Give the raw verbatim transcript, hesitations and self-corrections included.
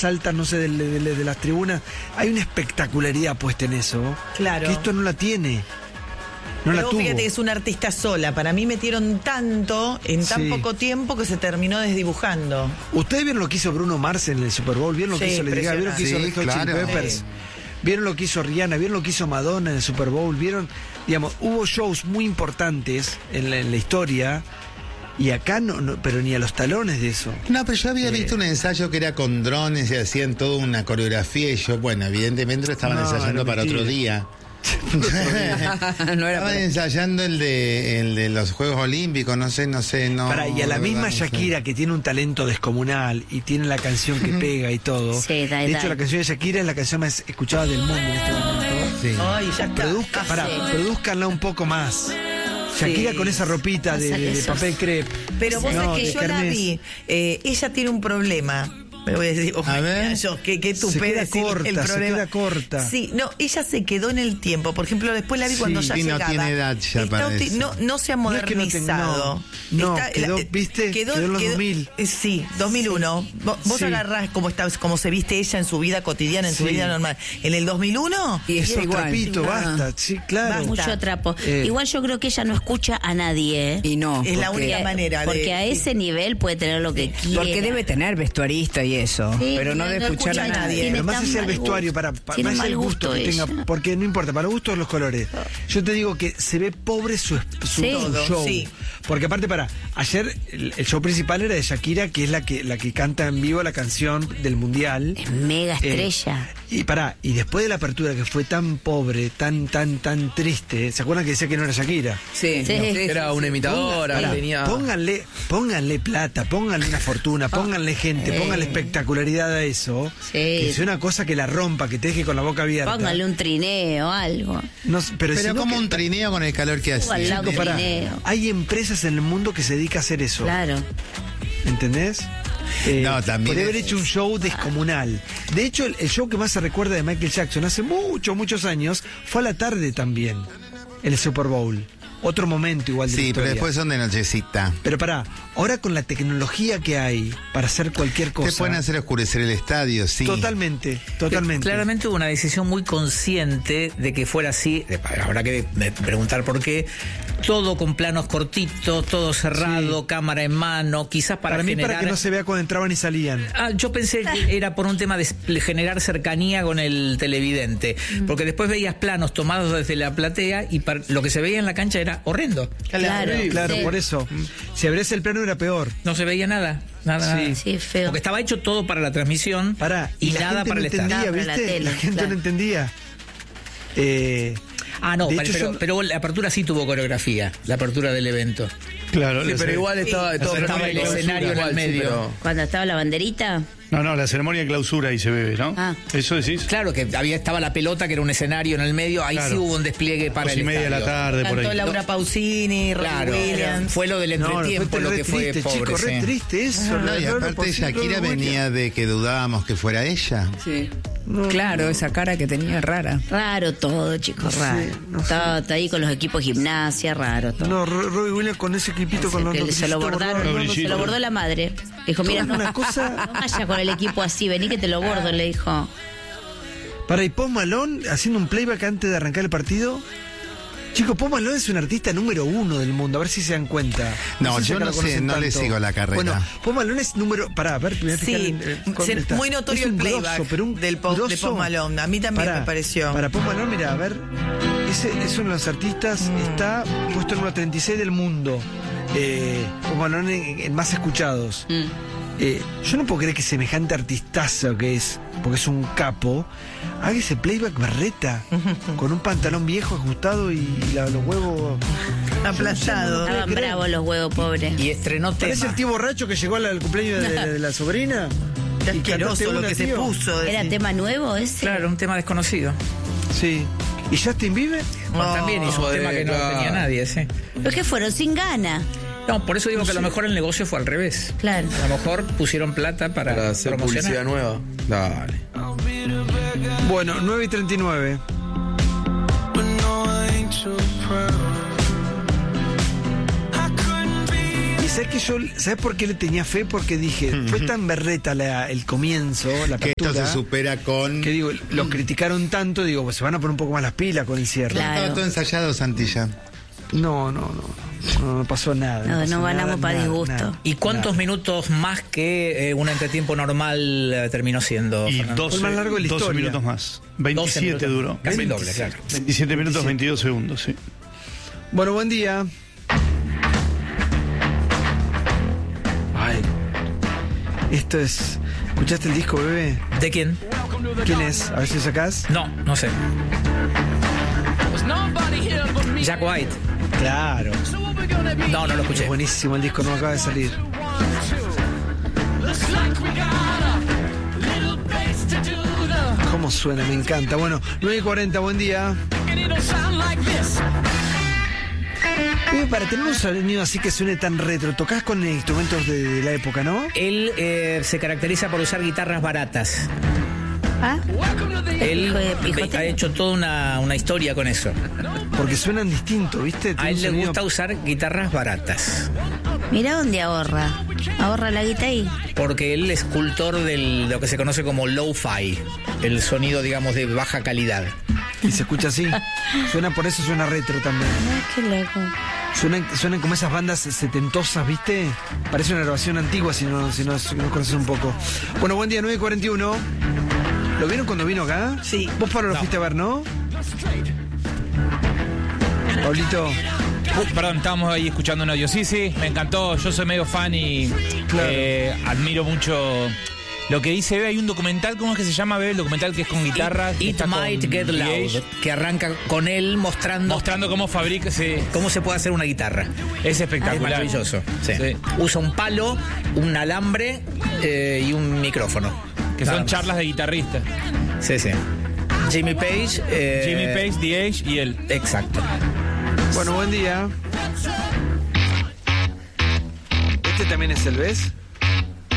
altas, no sé, de, de, de, de las tribunas. Hay una espectacularidad puesta en eso. Claro. Que esto no la tiene. No Pero la tuvo. fíjate que es una artista sola. Para mí metieron tanto en tan Sí. poco tiempo que se terminó desdibujando. ¿Ustedes vieron lo que hizo Bruno Mars en el Super Bowl? ¿Vieron lo que Sí, hizo Lady Gaga? ¿Vieron lo que hizo Sí, Red Hot Chili claro. Peppers? Sí. ¿Vieron lo que hizo Rihanna? ¿Vieron lo que hizo Madonna en el Super Bowl? ¿Vieron? Digamos, hubo shows muy importantes en la, en la historia y acá no, no, pero ni a los talones de eso. No, pero yo había Eh. visto un ensayo que era con drones y hacían toda una coreografía y yo, bueno, evidentemente lo estaban No, ensayando era para mentira. otro día. No era Estaban para- ensayando el de, el de los Juegos Olímpicos, no sé, no sé, no. Pará, y a la de misma verdad, no sé. Shakira, que tiene un talento descomunal y tiene la canción que pega y todo. Sí, dai, de hecho, dai. la canción de Shakira es la canción más escuchada del mundo en este momento. Sí. Ay, ya está. Produzca, pará, Sí. produzcanla un poco más. Shakira Sí. con esa ropita de, Pasa de- que de eso- papel crepe. Pero vos No, sabés que de yo la kermés. vi. Eh, ella tiene un problema. Me voy a decir, oh, A ver. mira, yo, que, que Se tupé queda decir corta, el se problema. queda corta. Sí, no, ella se quedó en el tiempo. Por ejemplo, después la vi Sí. cuando ya Y no llegaba. tiene edad ya Está para uti- eso. no, no se ha No es que no tenga- modernizado. no, no, quedó, eh, ¿viste? Quedó en los dos mil. eh, Sí, dos mil uno. Vos, vos Sí. agarrás cómo, está, cómo se viste ella en su vida cotidiana, en su Sí. vida normal. En el dos mil uno, Y Eso era es igual. trapito, Ah. basta. Sí, claro. Basta. Mucho trapo. Eh. Igual yo creo que ella no escucha a nadie, ¿eh? Y no. es la porque- única manera de... Porque a ese nivel puede tener lo que quiera. Porque debe tener vestuarista y eso. Sí, pero no no debe escuchar escucha a a nadie. nadie. Pero Tiene más tan allá del mal vestuario, gusto. para, para Tiene más allá mal del gusto gusto que tenga, ella. porque no importa, para gustos los colores. Yo te digo que se ve pobre su, su, Sí. su Todo, show. sí. Porque aparte, para, ayer el, el show principal era de Shakira, que es la que, la que canta en vivo la canción del Mundial. Es mega Eh, estrella. y pará, y después de la apertura que fue tan pobre, tan, tan, tan triste, ¿se acuerdan que decía que no era Shakira? Sí, Sí. sí, Era una imitadora, Pará, tenía... pónganle, pónganle plata, pónganle una fortuna, pónganle gente, Eh. pónganle espectacularidad a eso. Sí. Que sea una cosa que la rompa, que te deje con la boca abierta. Póngale un trineo, algo. No, pero Pero si no como que- un trineo con el calor que Al hacía. lado Chico, pará, trineo. hay empresas en el mundo que se dedican a hacer eso. Claro. ¿Entendés? Eh, No, también podría haber es- hecho un show descomunal. De hecho, el, el show que más se recuerda de Michael Jackson hace muchos, muchos años fue a la tarde también, el Super Bowl. Otro momento igual de la Sí, pero historia. después son de nochecita. Pero pará, ahora con la tecnología que hay para hacer cualquier cosa. Te pueden hacer oscurecer el estadio, sí. Totalmente, totalmente. Claramente hubo una decisión muy consciente de que fuera así. eh, Habrá que eh, preguntar por qué. Todo con planos cortitos, todo cerrado, Sí. cámara en mano, quizás para, Para mí, generar... para que no se vea cuando entraban y salían. Ah, yo pensé que era por un tema de generar cercanía con el televidente, porque después veías planos tomados desde la platea y par- lo que se veía en la cancha era horrendo. Claro. Sí, claro, Sí. por eso. Si abrís el plano era peor. No se veía nada, nada. Sí. nada. Sí, es feo. Porque estaba hecho todo para la transmisión Pará, y, y, la nada gente para no el estadio. entendía, Nada para la ¿viste? tele, La gente claro. no entendía. Eh, Ah, no, De pero, hecho, pero, yo- pero la apertura sí tuvo coreografía, la apertura del evento. Claro, Sí, la pero cere- igual estaba la todo ceremonia el de clausura, escenario en el igual, sí, medio. pero- Cuando estaba la banderita. No, no, la ceremonia de clausura ahí se bebe, ¿no? Ah. ¿Eso decís? Claro que había estaba la pelota, que era un escenario en el medio, ahí Claro. sí hubo un despliegue para Dos el y media de la estadio. tarde, por Cantó ahí. Laura Pausini, Robbie Claro, Williams. fue lo del no, no, entretiempo fue lo re que fue triste, pobre. chico, re sí. triste eso. No, y aparte Shakira venía de que dudábamos que fuera ella. Sí. Claro, esa cara que tenía rara. Raro todo, chicos, raro. no sé. Estaba está ahí con los equipos gimnasia, raro todo. No, Ro- Robbie Williams con ese equipito con los Se, se lo bordaron, Los se brillitos. lo bordó la madre. Dijo, mira, no, Una cosa- no vaya con el equipo así, vení que te lo bordo, le dijo. Para y Post Malone haciendo un playback antes de arrancar el partido. Chicos, Post Malone es un artista número uno del mundo, a ver si se dan cuenta. No, si yo acá no lo sé, conocen no le tanto. sigo la carrera. Bueno, Post Malone es número. Pará, a ver, me voy a fijar Sí, en, eh, con- se- está. muy notorio Es un el playback grosso, pero un del Post- de grosso. Post Malone. A mí también me pareció. Para Post Malone, mira, a ver, ese es uno de los artistas, Mm. está puesto en el número treinta y seis del mundo. Eh, Post Malone en, en más escuchados. Mm. Eh, yo no puedo creer que semejante artistazo que es, porque es un capo, haga ese playback berreta, con un pantalón viejo ajustado y la- los huevos. Aplastado. Estaban creer. bravos los huevos, pobres. Y estrenó Parece tema. el tío borracho que llegó al, al cumpleaños de, de- de la sobrina. Qué Y asqueroso cantaste lo una, que se tío. puso. ¿Era decís. tema nuevo ese? Claro, un tema desconocido. Sí. ¿Y Justin Bieber? Bueno, No, también hizo un joder, tema que no claro. tenía nadie, sí. Los que fueron sin gana. No, por eso digo que a lo mejor el negocio fue al revés. Claro. A lo mejor pusieron plata para, Para hacer publicidad promocionar. nueva. Dale. Bueno, nueve y treinta y nueve. ¿sabes que yo, ¿sabes por qué le tenía fe? Porque dije, fue tan berreta la- el comienzo, la Que esto apertura, se supera con... que digo, lo criticaron tanto, digo, pues se van a poner un poco más las pilas con el cierre. Claro. Estaba todo ensayado, Santilla. No, no, no. No, no pasó nada. No, pasó no ganamos nada, para nada, disgusto. nada. ¿Y cuántos Nada. minutos más que eh, un entretiempo normal eh, terminó siendo? Y Fernando? doce, Fue el más largo de la doce historia. minutos más. veintisiete minutos, duró. casi el doble, claro. veintisiete minutos, veintidós segundos, sí. Bueno, buen día. Ay. Esto es. ¿Escuchaste el disco, bebé? ¿De quién? ¿Quién es? A ver si sacás. No, no sé. Jack White. Claro. No, no lo escuché. Buenísimo el disco, no acaba de salir. ¿Cómo suena? Me encanta. Bueno, nueve y cuarenta, buen día. Eh, para tener un sonido así que suene tan retro, tocás con instrumentos de, de la época, ¿no? Él eh, se caracteriza por usar guitarras baratas. ¿Ah? Él Hijo de pijotero. ha hecho toda una, una historia con eso. Porque suenan distinto, ¿viste? A Tiene él un le sonido- gusta usar guitarras baratas. Mira dónde ahorra. Ahorra la guita ahí. Porque él es cultor de lo que se conoce como lo-fi. El sonido, digamos, de baja calidad. Y se escucha así. Suena, por eso suena retro también. Ay, qué loco. Suenan, suenan como esas bandas setentosas, ¿viste? Parece una grabación antigua si no, si no, si no conoces un poco. Bueno, buen día, nueve y cuarenta y uno. ¿Lo vieron cuando vino acá? Sí. Vos, Pablo, lo fuiste a ver, ¿no? Pablito. Uh, perdón, estábamos ahí escuchando un audio. Sí, sí, me encantó. Yo soy medio fan y Claro. eh, admiro mucho lo que dice Bebe. Hay un documental, ¿cómo es que se llama, Bebe? El documental que es con guitarra. que It está con Might Get The Loud, Age, que arranca con él mostrando mostrando cómo fabrica. Sí, cómo se puede hacer una guitarra. es Es espectacular. maravilloso. Sí. Sí. Usa un palo, un alambre eh, y un micrófono. Que Nada son más. charlas de guitarrista. Sí, sí. Jimmy Page. eh, Jimmy Page, The Age y él. Exacto. Bueno, buen día. Este también es el, ¿ves?